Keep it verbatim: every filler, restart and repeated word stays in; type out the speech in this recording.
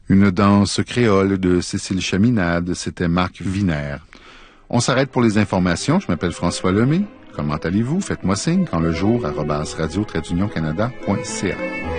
Une danse créole de Cécile Chaminade, c'était Marc Wiener. On s'arrête pour les informations. Je m'appelle François Lemay. Comment allez-vous? Faites-moi signe quand le jour arobase radio trait d'union canada point c a.